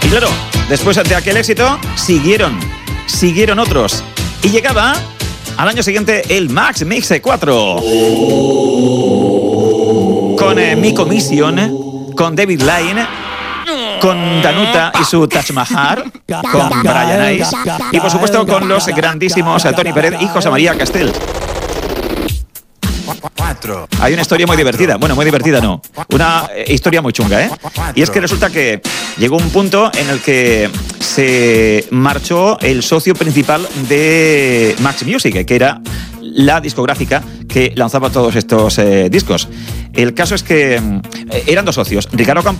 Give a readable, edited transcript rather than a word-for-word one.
claro, después de aquel éxito, siguieron otros. Y llegaba al año siguiente el Max Mix 4. Con Mi Commission, con David Lyne, con Danuta y su Taj Mahal, con Brian Ice y por supuesto con los grandísimos Tony Pérez y José María Castel. Hay una historia muy divertida, bueno, muy divertida no, una historia muy chunga, ¿eh? Y es que resulta que llegó un punto en el que se marchó el socio principal de Max Music, que era la discográfica que lanzaba todos estos discos. El caso es que eran dos socios, Ricardo Campos